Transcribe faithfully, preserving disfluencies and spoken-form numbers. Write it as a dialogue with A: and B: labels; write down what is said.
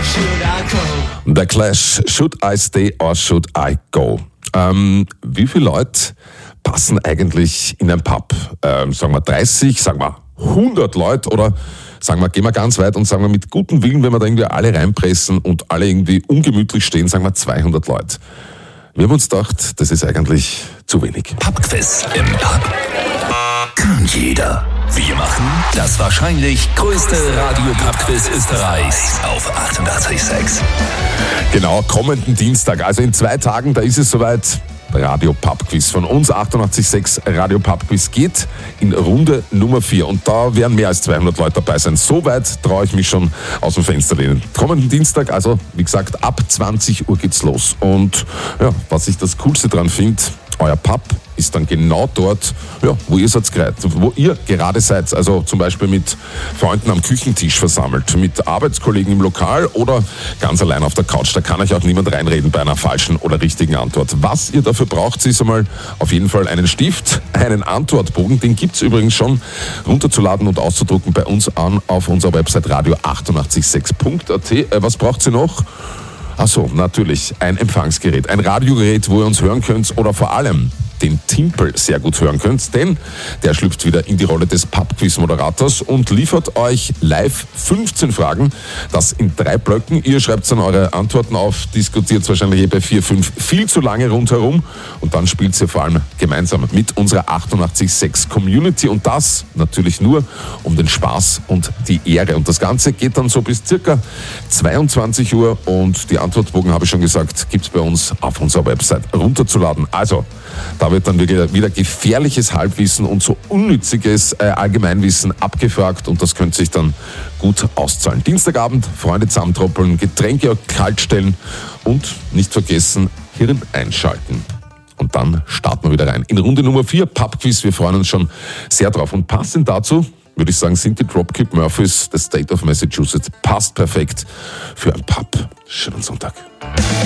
A: The Clash, Should I Stay or Should I Go? Ähm, wie viele Leute passen eigentlich in ein Pub? Ähm, sagen wir dreißig, sagen wir hundert Leute oder sagen wir, gehen wir ganz weit und sagen wir mit gutem Willen, wenn wir da irgendwie alle reinpressen und alle irgendwie ungemütlich stehen, sagen wir zweihundert Leute. Wir haben uns gedacht, das ist eigentlich zu wenig.
B: Pubquiz im Pub. Kann jeder. Wir machen das wahrscheinlich größte Radio-Pub-Quiz Österreichs auf achtundachtzig Komma sechs.
A: Genau, kommenden Dienstag, also in zwei Tagen, da ist es soweit. Radio Pub Quiz von uns, achtundachtzig Komma sechs Radio Pub Quiz geht in Runde Nummer vier und da werden mehr als zweihundert Leute dabei sein. Soweit traue ich mich schon aus dem Fenster lehnen. Kommenden Dienstag, also wie gesagt, ab zwanzig Uhr geht's los. Und ja, was ich das Coolste dran finde, euer Pub ist dann genau dort, ja, wo ihr seid, wo ihr gerade seid. Also zum Beispiel mit Freunden am Küchentisch versammelt, mit Arbeitskollegen im Lokal oder ganz allein auf der Couch. Da kann euch auch niemand reinreden bei einer falschen oder richtigen Antwort. Was ihr dafür braucht, ist einmal auf jeden Fall einen Stift, einen Antwortbogen. Den gibt's übrigens schon runterzuladen und auszudrucken bei uns an auf unserer Website radio achtundachtzig Komma sechs Punkt a t. Äh, was braucht ihr noch? Ach so, natürlich, ein Empfangsgerät, ein Radiogerät, wo ihr uns hören könnt oder vor allem den Timpel sehr gut hören könnt, denn der schlüpft wieder in die Rolle des Pub-Quiz-Moderators und liefert euch live fünfzehn Fragen, das in drei Blöcken. Ihr schreibt dann eure Antworten auf, diskutiert wahrscheinlich eh bei vier, fünf viel zu lange rundherum und dann spielt ihr vor allem gemeinsam mit unserer achtundachtzig Komma sechs Community und das natürlich nur um den Spaß und die Ehre. Und das Ganze geht dann so bis circa zweiundzwanzig Uhr und die Antwortbogen, habe ich schon gesagt, gibt es bei uns auf unserer Website runterzuladen. Also, da wird dann wieder gefährliches Halbwissen und so unnütziges äh, Allgemeinwissen abgefragt und das könnte sich dann gut auszahlen. Dienstagabend, Freunde zusammentroppeln, Getränke kalt stellen und nicht vergessen, Hirn einschalten. Und dann starten wir wieder rein. In Runde Nummer vier, Pub-Quiz, wir freuen uns schon sehr drauf. Und passend dazu, würde ich sagen, sind die Dropkick Murphys, The State of Massachusetts, passt perfekt für ein Pub. Schönen Sonntag.